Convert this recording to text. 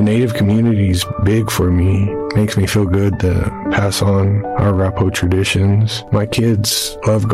Native community's big for me. Makes me feel good to pass on our Arapaho traditions. My kids love